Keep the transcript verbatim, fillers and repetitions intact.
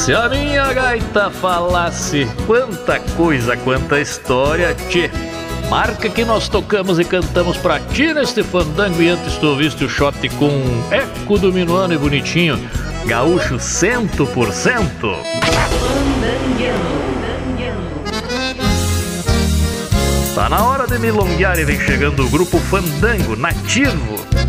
Se a minha gaita falasse, quanta coisa, quanta história, tchê. Marca que nós tocamos e cantamos pra ti neste fandango. E antes tu ouviste o shot com eco do minuano e bonitinho, gaúcho cento por cento. Tá na hora de milonguear e vem chegando o grupo Fandango Nativo.